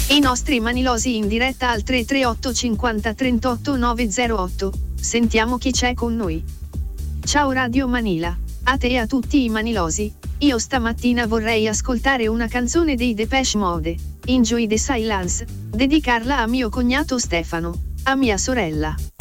I nostri manilosi in diretta al 338 50 38 908. Sentiamo chi c'è con noi. Ciao Radio Manila, a te e a tutti i manilosi. Io stamattina vorrei ascoltare una canzone dei Depeche Mode, Enjoy the Silence, dedicarla a mio cognato Stefano, a mia sorella,